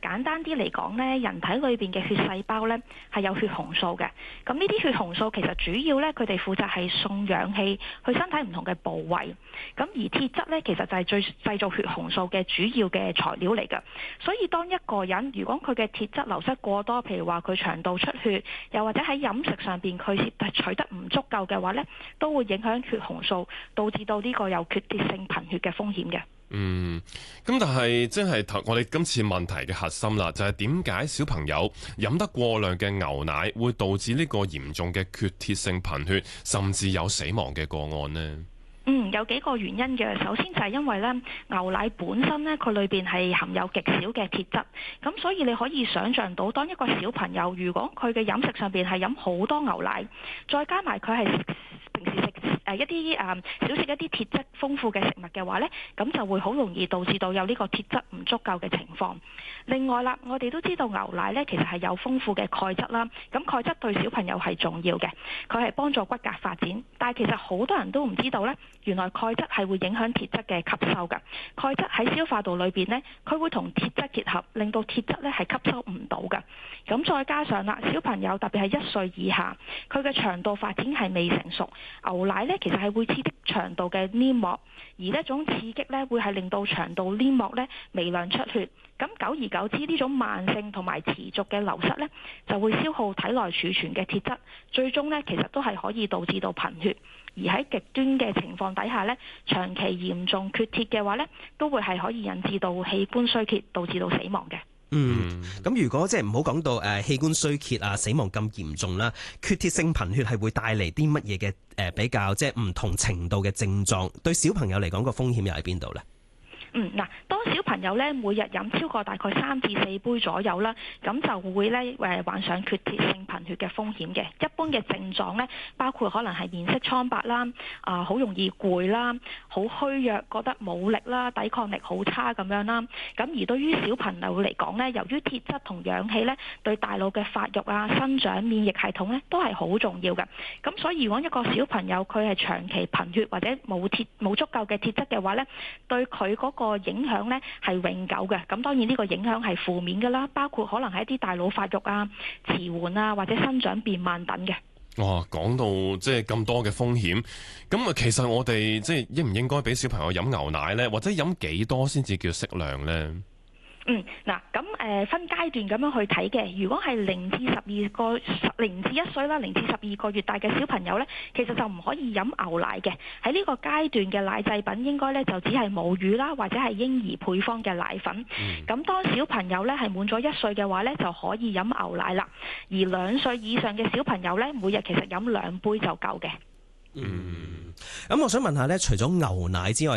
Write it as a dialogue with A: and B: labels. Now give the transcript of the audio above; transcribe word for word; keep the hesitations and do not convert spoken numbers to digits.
A: 簡單啲嚟講咧，人體裏邊嘅血細胞咧係有血紅素嘅。咁呢啲血紅素其實主要咧，佢哋負責係送氧氣去身體唔同嘅部位。咁而鐵質咧，其實就係最製造血紅素嘅主要嘅材料嚟㗎。所以當一個人如果佢嘅鐵質流失過多，譬如話佢腸道出血，又或者喺飲食上邊佢取得唔足夠嘅話咧，都會影響血紅素，導致到呢個有缺鐵性貧血嘅風險嘅。
B: 嗯，咁但係即係頭我哋今次問題嘅核心啦，就係點解小朋友飲得過量嘅牛奶會導致呢個嚴重嘅缺鐵性貧血，甚至有死亡嘅個案呢？
A: 嗯，有幾個原因嘅。首先就係因為咧，牛奶本身咧，佢裏邊係含有極少嘅鐵質，咁所以你可以想像到，當一個小朋友如果佢嘅飲食上邊係飲好多牛奶，再加埋佢係平時食誒一啲誒少食一啲鐵質豐富嘅食物嘅話呢，咁就會好容易導致到有呢個鐵質唔足夠嘅情況。另外啦，我哋都知道牛奶呢其實係有豐富嘅鈣質啦，咁鈣質對小朋友係重要嘅，佢係幫助骨骼發展。但係其實好多人都唔知道呢，原來鈣質係會影響鐵質嘅吸收㗎。鈣質喺消化道裏邊呢，佢會同鐵質結合，令到鐵質呢係吸收唔到㗎。咁再加上啦，小朋友特別係一歲以下，佢嘅腸道發展係未成熟，牛奶呢其實係會刺激腸道嘅黏膜，而呢種刺激呢會係令到腸道黏膜呢微量出血。咁久而久之，呢種慢性同埋持續嘅流失呢，就會消耗體內儲存嘅鐵質，最終呢其實都係可以導致到貧血。而喺極端嘅情況底下呢，長期嚴重缺鐵嘅話呢，都會係可以引致到器官衰竭，導致到死亡嘅。
C: 嗯，咁如果即係唔好講到誒、呃、器官衰竭啊、死亡咁嚴重啦，缺鐵性貧血係會帶嚟啲乜嘢嘅誒比較即係唔同程度嘅症狀？對小朋友嚟講個風險又喺邊度呢？
A: 嗯，嗱，當小朋友咧每日飲超過大概三至四杯左右啦，咁就會咧誒患上缺鐵性貧血嘅風險嘅。一般嘅症狀咧，包括可能係面色蒼白啦，啊好容易攰啦，好虛弱，覺得冇力啦，抵抗力好差咁樣啦。咁而對於小朋友嚟講咧，由於鐵質同氧氣咧對大腦嘅發育啊、生長、免疫系統咧都係好重要嘅。咁所以如果一個小朋友佢係長期貧血或者冇鐵冇足夠嘅鐵質嘅話咧，對佢嗰個個影響呢係永久嘅，咁當然呢個影響係負面㗎啦，包括可能係一啲大腦發育啊、遲緩啊或者生長變慢等嘅。
B: 哇，講到即係咁多嘅風險，咁啊其實我哋即係應唔應該俾小朋友飲牛奶呢？或者飲幾多先至叫適量呢？
A: 嗯，嗱，咁誒分階段咁樣去睇嘅。如果係零至十二個零至一歲啦，零至十二個月大嘅小朋友呢，其實就唔可以飲牛奶嘅。喺呢個階段嘅奶製品應該呢就只係母乳啦，或者係嬰兒配方嘅奶粉。咁、嗯、當小朋友呢係滿咗一歲嘅話呢，就可以飲牛奶啦。而兩歲以上嘅小朋友呢，每日其實飲兩杯就夠嘅。
C: 嗯，咁我想問下呢，除咗牛奶之外，